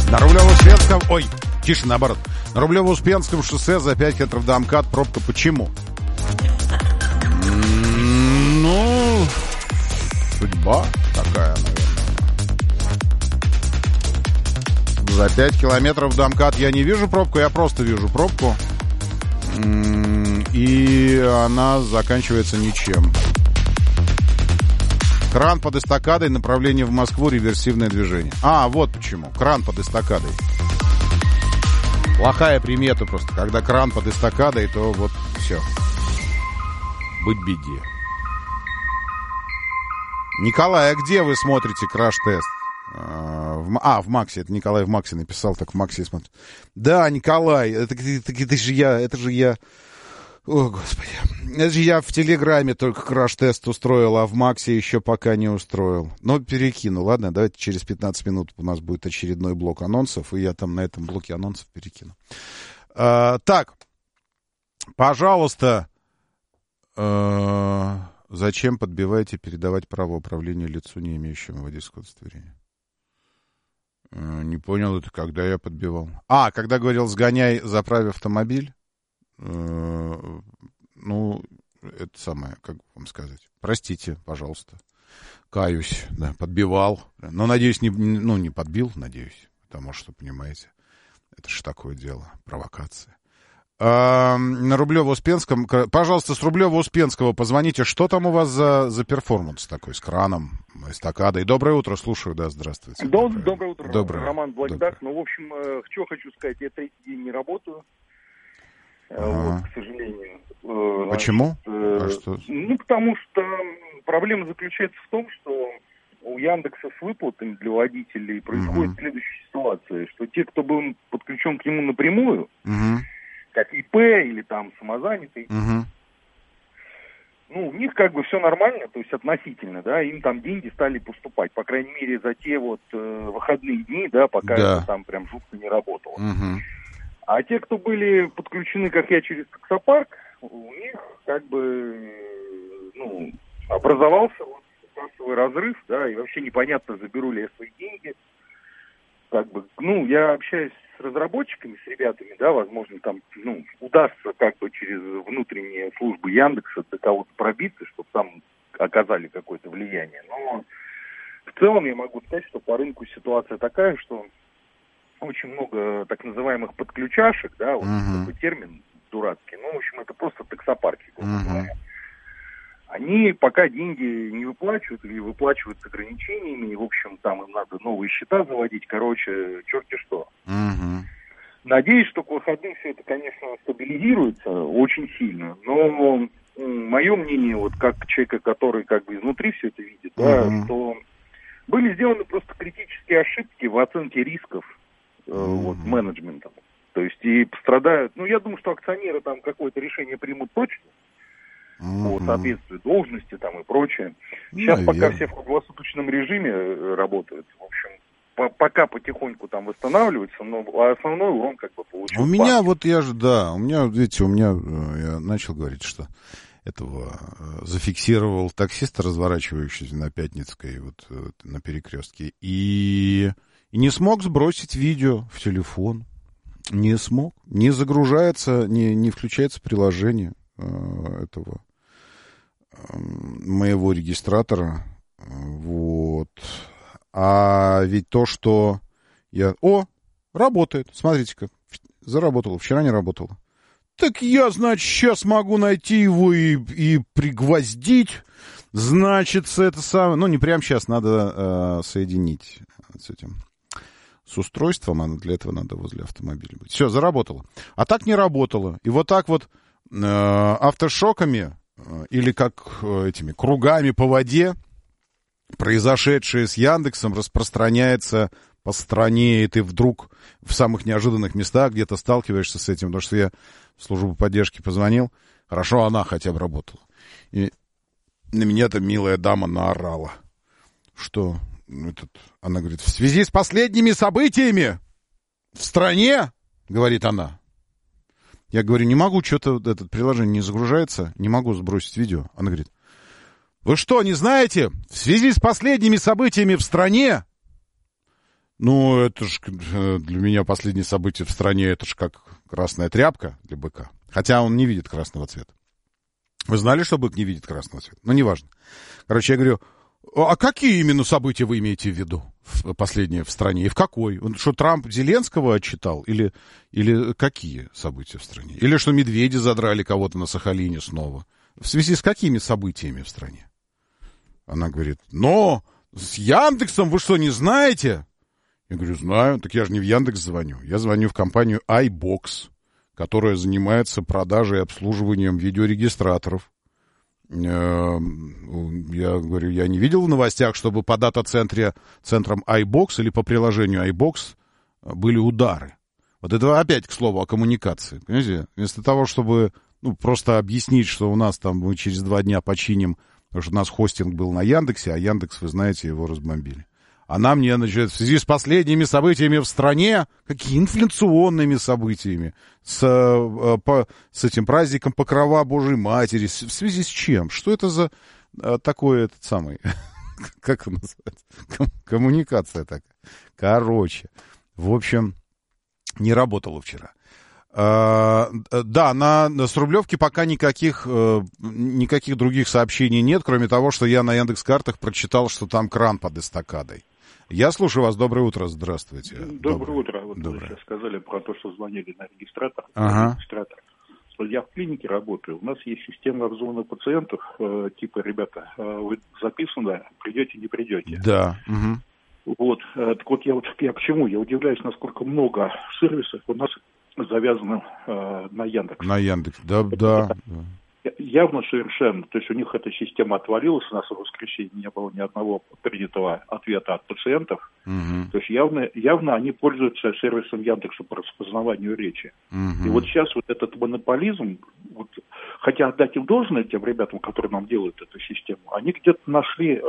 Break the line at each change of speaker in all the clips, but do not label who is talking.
На Рублево-Успенском... Ой, тише, наоборот. На Рублево-Успенском шоссе за 5 метров до МКАД пробка. Почему? Ну, судьба такая, наверное. За 5 километров до МКАД я не вижу пробку, я просто вижу пробку. И она заканчивается ничем. Кран под эстакадой, направление в Москву, реверсивное движение. А, вот почему. Кран под эстакадой. Плохая примета просто. Когда кран под эстакадой, то вот все. Быть беде. Николай, а где вы смотрите краш-тест? В Максе. Это Николай в Максе написал, так в Максе смотрит. Да, Николай, это же я. О, Господи. Это же я в Телеграме только краш-тест устроил, а в Максе еще пока не устроил. Но перекину, ладно? Давайте через 15 минут у нас будет очередной блок анонсов, и я там на этом блоке анонсов перекину. Так, пожалуйста, зачем подбиваете передавать право управления лицу, не имеющему водительского удостоверения? Не понял, это когда я подбивал. Когда говорил, сгоняй, заправь автомобиль. Ну, это самое, как вам сказать. Простите, пожалуйста. Каюсь, да, подбивал. Но, надеюсь, не подбил, надеюсь. Потому что, понимаете, это же такое дело, провокация. На Рублево-Успенском, пожалуйста, с Рублево-Успенского позвоните. Что там у вас за перформанс такой, с краном, эстакадой? Доброе утро, слушаю, да, здравствуйте.
Доброе утро, Роман
Доброе.
Блэкдак. Ну, в общем, что хочу сказать, я третий день не работаю. Вот, к сожалению.
Почему?
Ну, потому что проблема заключается в том, что у Яндекса с выплатами для водителей происходит следующая ситуация, что те, кто был подключен к нему напрямую, как ИП или там самозанятый, ну, у них как бы все нормально, то есть относительно, да, им там деньги стали поступать, по крайней мере, за те вот выходные дни, да, пока это там прям жутко не работало. А те, кто были подключены, как я, через таксопарк, у них как бы, ну, образовался вот кассовый разрыв, да, и вообще непонятно, заберу ли я свои деньги. Как бы, ну, я общаюсь с разработчиками, с ребятами, да, возможно, там, ну, удастся как бы через внутренние службы Яндекса до кого-то пробиться, чтобы там оказали какое-то влияние. Но в целом я могу сказать, что по рынку ситуация такая, что очень много так называемых подключашек, да, вот такой термин дурацкий, ну, в общем, это просто таксопарки, грубо говоря. Они пока деньги не выплачивают или выплачивают с ограничениями, и, в общем, там им надо новые счета заводить, короче, черти что. Надеюсь, что к выходным все это, конечно, стабилизируется очень сильно, но мое мнение, вот как человека, который как бы изнутри все это видит, да, что были сделаны просто критические ошибки в оценке рисков вот, менеджментом. То есть и пострадают, ну, я думаю, что акционеры там какое-то решение примут точно, по соответствию должности там и прочее. Сейчас пока все в круглосуточном режиме работают, в общем, пока потихоньку там восстанавливаются, но основной урон как бы получил.
У меня вот я начал говорить, что этого зафиксировал таксиста, разворачивающийся на Пятницкой, вот на перекрестке, и не смог сбросить видео в телефон. Не смог. Не загружается, не включается приложение этого моего регистратора. Вот. А ведь то, что я... работает. Смотрите-ка. Заработало. Вчера не работало. Так я, значит, сейчас могу найти его и пригвоздить. Значит, это самое... Ну, не прямо сейчас. Надо соединить с этим... С устройством, для этого надо возле автомобиля быть. Все, заработало. А так не работало. И вот так вот автошоками или как этими кругами по воде произошедшее с Яндексом распространяется по стране, и ты вдруг в самых неожиданных местах где-то сталкиваешься с этим. Потому что я в службу поддержки позвонил. Хорошо, она хотя бы работала. И на меня-то милая дама наорала. Что... Она говорит, в связи с последними событиями в стране, говорит она. Я говорю, не могу, что-то это приложение не загружается, не могу сбросить видео. Она говорит, вы что, не знаете, в связи с последними событиями в стране Ну, это же для меня последнее событие в стране, это же как красная тряпка для быка. Хотя он не видит красного цвета. Вы знали, что бык не видит красного цвета? Ну, неважно. Короче, я говорю, а какие именно события вы имеете в виду последние в стране? И в какой? Что Трамп Зеленского отчитал? Или какие события в стране? Или что медведи задрали кого-то на Сахалине снова? В связи с какими событиями в стране? Она говорит, но с Яндексом вы что, не знаете? Я говорю, знаю. Так я же не в Яндекс звоню. Я звоню в компанию iBox, которая занимается продажей и обслуживанием видеорегистраторов. Я говорю, я не видел в новостях, чтобы по дата-центрам iBox или по приложению iBox были удары. Вот это опять, к слову, о коммуникации. Понимаете? Вместо того, чтобы просто объяснить, что у нас там мы через 2 дня починим, потому что у нас хостинг был на Яндексе, а Яндекс, вы знаете, его разбомбили. Она мне начинает в связи с последними событиями в стране, какие инфляционными событиями, с этим праздником Покрова Божьей Матери, в связи с чем? Что это за такой этот самый, как он называется, коммуникация такая? Короче, в общем, не работала вчера. Да, с Рублевки пока никаких других сообщений нет, кроме того, что я на Яндекс.Картах прочитал, что там кран под эстакадой. Я слушаю вас. Доброе утро. Здравствуйте.
Доброе утро. Вот вы сейчас сказали про то, что звонили на регистратор.
Ага.
Я в клинике работаю. У нас есть система обзвона пациентов. Типа, ребята, вы записаны, придете, не придете.
Да.
Угу. Вот. Так вот, я почему? Я удивляюсь, насколько много сервисов у нас завязано на Яндекс.
На Яндекс, да.
Явно совершенно. То есть у них эта система отвалилась, у нас в воскресенье не было ни одного принятого ответа от пациентов.
Угу.
То есть явно они пользуются сервисом Яндекса по распознаванию речи.
Угу.
И вот сейчас вот этот монополизм, хотя отдать им должное тем ребятам, которые нам делают эту систему, они где-то нашли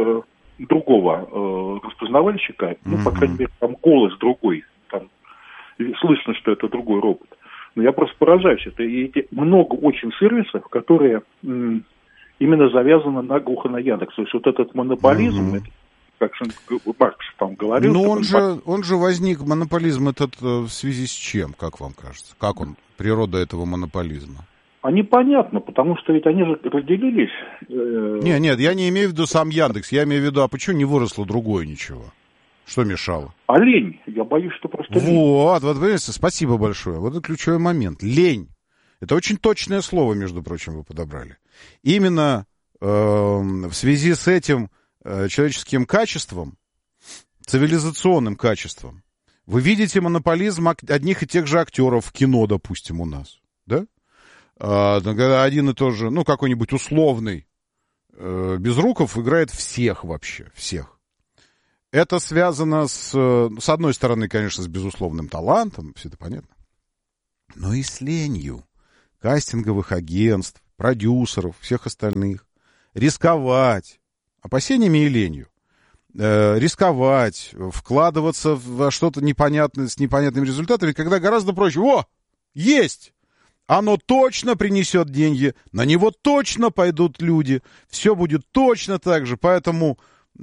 другого распознавальщика, по крайней мере, там голос другой, там слышно, что это другой робот. Но я просто поражаюсь. Это много очень сервисов, которые именно завязаны наглухо на Яндекс. То есть вот этот монополизм, это, как Маркс там говорил...
Но он же возник, монополизм этот в связи с чем, как вам кажется? Как он, природа этого монополизма?
А непонятно, потому что ведь они же разделились...
Нет, я не имею в виду сам Яндекс. Я имею в виду, а почему не выросло другое ничего? Что мешало?
А лень. Я боюсь, что просто лень.
Вот, понимаете, спасибо большое. Вот это ключевой момент. Лень. Это очень точное слово, между прочим, вы подобрали. Именно в связи с этим человеческим качеством, цивилизационным качеством, вы видите монополизм одних и тех же актеров в кино, допустим, у нас. Да? Когда один и тот же, какой-нибудь условный Безруков играет всех вообще, всех. Это связано с одной стороны, конечно, с безусловным талантом, все это понятно, но и с ленью кастинговых агентств, продюсеров, всех остальных. Рисковать, опасениями и ленью, рисковать, вкладываться во что-то непонятное, с непонятными результатами, когда гораздо проще. Есть! Оно точно принесет деньги, на него точно пойдут люди, все будет точно так же, поэтому...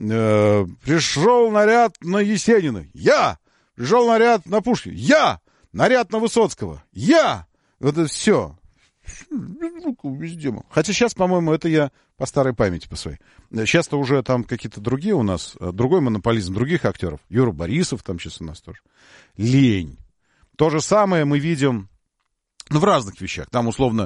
пришел наряд на Есенина. Я! Пришел наряд на Пушкина. Я! Наряд на Высоцкого. Я! Вот это все. Везде. Хотя сейчас, по-моему, это я по старой памяти по своей. Сейчас-то уже там какие-то другие у нас, другой монополизм других актеров. Юра Борисов там сейчас у нас тоже. Лень. То же самое мы видим в разных вещах. Там, условно,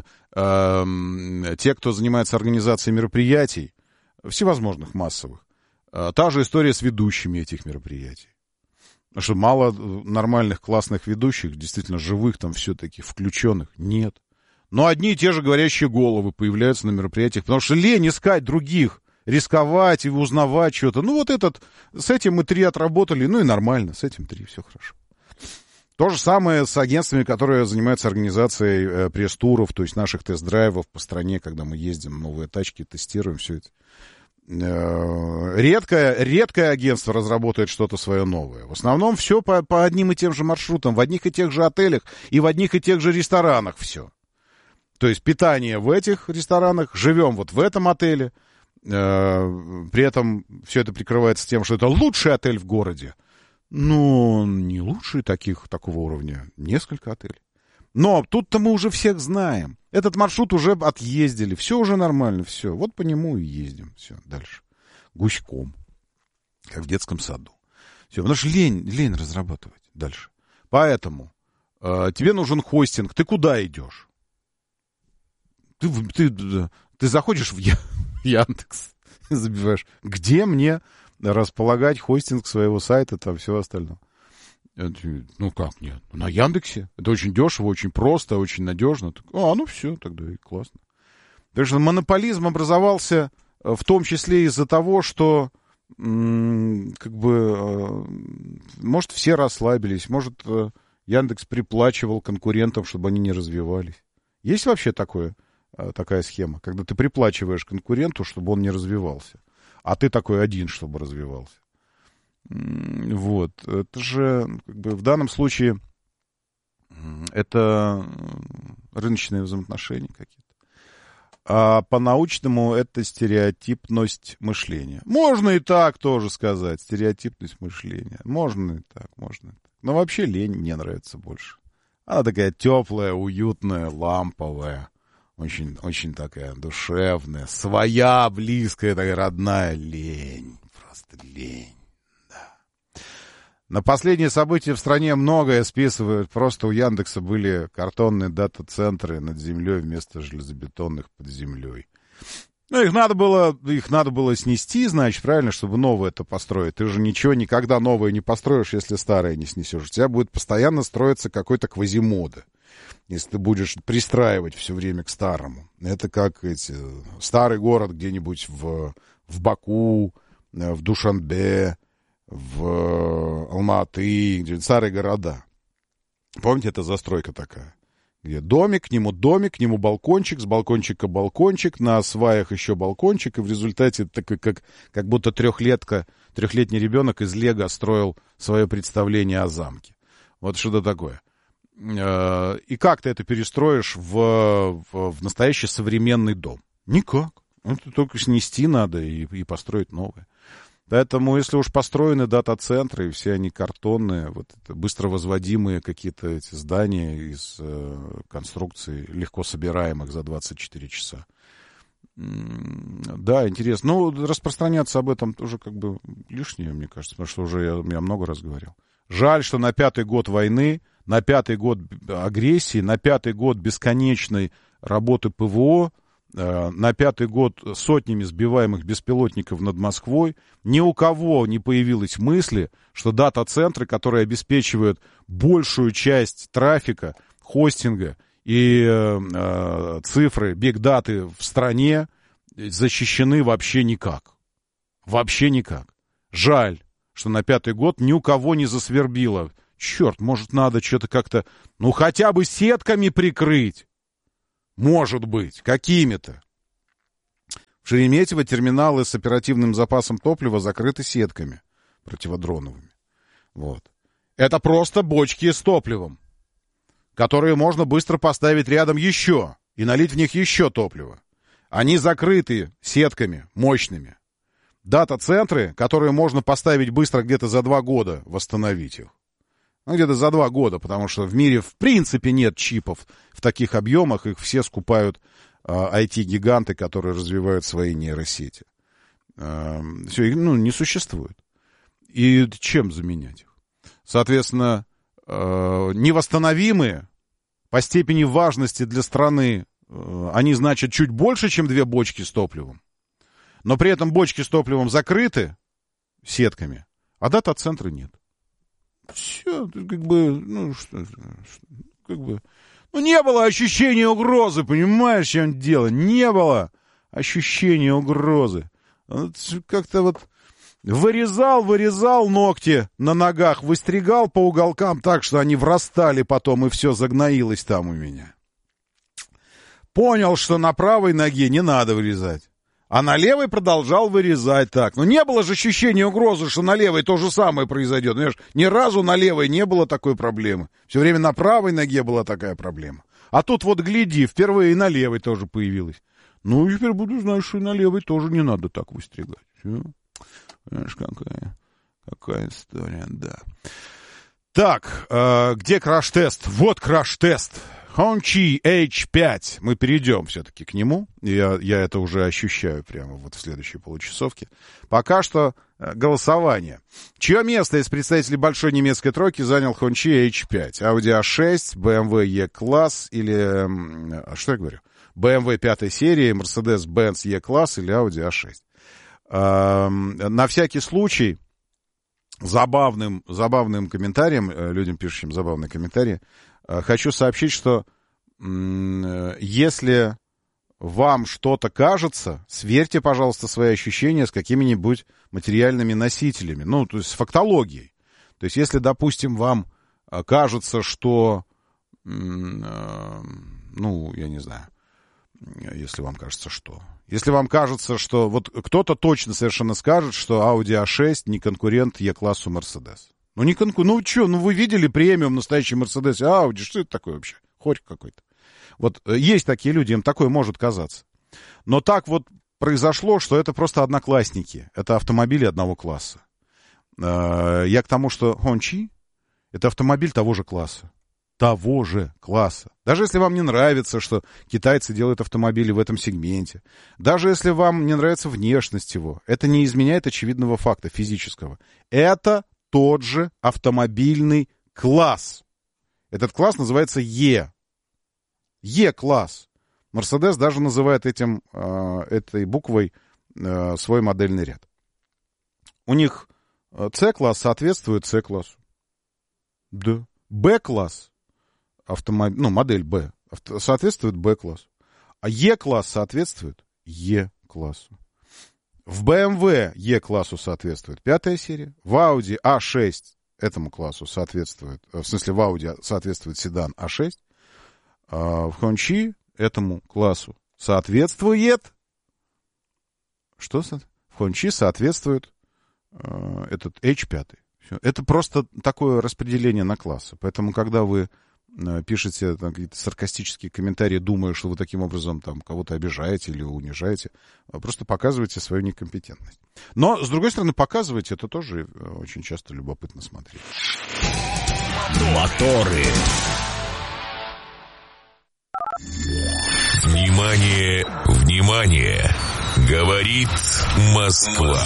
те, кто занимается организацией мероприятий, всевозможных массовых, та же история с ведущими этих мероприятий. Потому что мало нормальных, классных ведущих, действительно живых, там все-таки включенных, нет. Но одни и те же говорящие головы появляются на мероприятиях, потому что лень искать других, рисковать и узнавать что-то. С этим мы 3 отработали, и нормально, с этим 3, все хорошо. То же самое с агентствами, которые занимаются организацией пресс-туров, то есть наших тест-драйвов по стране, когда мы ездим, новые тачки, тестируем все это. Редкое агентство разработает что-то свое новое. В основном все по одним и тем же маршрутам, в одних и тех же отелях и в одних и тех же ресторанах все. То есть питание в этих ресторанах, живем вот в этом отеле. При этом все это прикрывается тем, что это лучший отель в городе. Ну, не лучшие такого уровня. Несколько отелей. Но тут-то мы уже всех знаем. Этот маршрут уже отъездили. Все уже нормально, все. Вот по нему и ездим. Все, дальше. Гуськом. Как в детском саду. Все, потому что лень разрабатывать дальше. Поэтому тебе нужен хостинг. Ты куда идешь? Ты заходишь в Яндекс и забиваешь, где мне располагать хостинг своего сайта, там все остальное. Ну как нет? На Яндексе. Это очень дешево, очень просто, очень надежно. Ну все, тогда и классно. Так что монополизм образовался в том числе из-за того, что как бы может все расслабились, может Яндекс приплачивал конкурентам, чтобы они не развивались. Есть вообще такая схема, когда ты приплачиваешь конкуренту, чтобы он не развивался, а ты такой один, чтобы развивался. Вот. Это же как бы в данном случае это рыночные взаимоотношения какие-то. А по-научному это стереотипность мышления. Можно и так тоже сказать, стереотипность мышления. Можно и так. Но вообще лень мне нравится больше. Она такая теплая, уютная, ламповая. Очень, очень такая душевная, своя, близкая, такая родная лень. Просто лень, да. На последние события в стране многое списывают. Просто у Яндекса были картонные дата-центры над землей вместо железобетонных под землей. Ну, их надо было снести, значит, правильно, чтобы новое это построить. Ты же ничего никогда новое не построишь, если старое не снесешь. У тебя будет постоянно строиться какой-то квазимода. Если ты будешь пристраивать все время к старому. Это как старый город где-нибудь в Баку, в Душанбе, в Алма-Аты, где старые города. Помните, это застройка такая? Где домик, к нему балкончик, с балкончика балкончик, на сваях еще балкончик, и в результате такой, как будто трехлетний ребенок из Лего строил свое представление о замке. Вот что-то такое. И как ты это перестроишь в настоящий современный дом? Никак. Это только снести надо и построить новое. Поэтому, если уж построены дата-центры, и все они картонные, вот это быстро возводимые какие-то эти здания из конструкций, легко собираемых за 24 часа. Да, интересно. Ну, распространяться об этом тоже как бы лишнее, мне кажется, потому что уже я много раз говорил. Жаль, что на 5-й год войны, на 5-й год агрессии, на 5-й год бесконечной работы ПВО, на 5-й год сотнями сбиваемых беспилотников над Москвой, ни у кого не появилось мысли, что дата-центры, которые обеспечивают большую часть трафика, хостинга и цифры, биг-даты в стране, защищены вообще никак. Вообще никак. Жаль, что на 5-й год ни у кого не засвербило. Черт, может, надо что-то как-то, ну, хотя бы сетками прикрыть. Может быть, какими-то. В Шереметьево терминалы с оперативным запасом топлива закрыты сетками противодроновыми. Вот. Это просто бочки с топливом, которые можно быстро поставить рядом еще и налить в них еще топливо. Они закрыты сетками мощными. Дата-центры, которые можно поставить быстро где-то за 2 года, восстановить их. Ну, где-то за 2 года, потому что в мире в принципе нет чипов в таких объемах, их все скупают IT-гиганты, которые развивают свои нейросети. Все, не существует. И чем заменять их? Соответственно, невосстановимые по степени важности для страны, они значат чуть больше, чем 2 бочки с топливом. Но при этом бочки с топливом закрыты сетками, а дата-центра нет. Все, как бы, не было ощущения угрозы, понимаешь, в чем дело? Не было ощущения угрозы. Как-то вот вырезал ногти на ногах, выстригал по уголкам так, что они врастали потом, и все загноилось там у меня. Понял, что на правой ноге не надо вырезать. А на левой продолжал вырезать так. Но не было же ощущения угрозы, что на левой то же самое произойдет. Понимаешь, ни разу на левой не было такой проблемы. Все время на правой ноге была такая проблема. А тут вот гляди, впервые и на левой тоже появилась. Ну, теперь буду знать, что и на левой тоже не надо так выстригать. Все. Понимаешь, Какая история, да. Так, где краш-тест? Вот краш-тест. Hongqi H5. Мы перейдем все-таки к нему. Я это уже ощущаю прямо вот в следующей получасовке. Пока что голосование. Чье место из представителей большой немецкой тройки занял Hongqi H5? Audi A6, BMW E-класс или... Что я говорю? BMW 5 серии, Mercedes-Benz E-класс или Audi A6. На всякий случай, забавным комментарием, людям, пишущим забавные комментарии, хочу сообщить, что если вам что-то кажется, сверьте, пожалуйста, свои ощущения с какими-нибудь материальными носителями, ну, то есть с фактологией. То есть если, допустим, вам кажется, что, ну, я не знаю, если вам кажется, что... Если вам кажется, что... Вот кто-то точно совершенно скажет, что Audi A6 не конкурент E-классу Mercedes. Ну, не конкурент. Ну, что, ну, вы видели премиум настоящий Mercedes? Audi, что это такое вообще? Хорь какой-то. Вот есть такие люди, им такое может казаться. Но так вот произошло, что это просто одноклассники. Это автомобили одного класса. Я к тому, что Hongqi — это автомобиль того же класса. Того же класса. Даже если вам не нравится, что китайцы делают автомобили в этом сегменте, даже если вам не нравится внешность его, это не изменяет очевидного факта физического. Это тот же автомобильный класс. Этот класс называется Е. Е-класс. Мерседес даже называет этой буквой свой модельный ряд. У них С-класс соответствует С-классу. Да. Б-класс. Автомобиль, ну, модель Б соответствует Б-классу, а Е-класс соответствует Е-классу. В BMW Е-классу соответствует 5 серия, в Audi A6 этому классу соответствует, в смысле в Audi соответствует седан A6, а в Hongqi этому классу соответствует... Что? В Hongqi соответствует этот H5. Все. Это просто такое распределение на классы. Поэтому, когда вы пишете там какие-то саркастические комментарии, думая, что вы таким образом там кого-то обижаете или унижаете, просто показываете свою некомпетентность. Но, с другой стороны, показываете, это тоже очень часто любопытно смотреть.
Моторы. Внимание, внимание! Говорит Москва.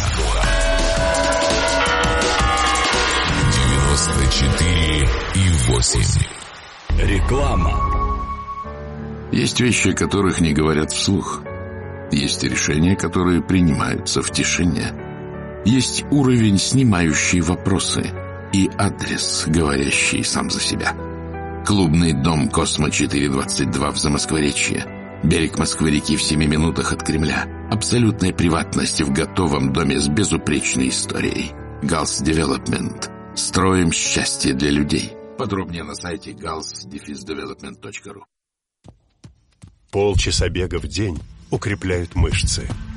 94,8. Реклама.
Есть вещи, о которых не говорят вслух. Есть решения, которые принимаются в тишине. Есть уровень, снимающий вопросы, и адрес, говорящий сам за себя. Клубный дом «Космо-422» в Замоскворечье. Берег Москвы-реки в 7 минутах от Кремля. Абсолютная приватность в готовом доме с безупречной историей. Галс Девелопмент. Строим счастье для людей. Подробнее на сайте gals-development.ru.
Полчаса бега в день укрепляют мышцы.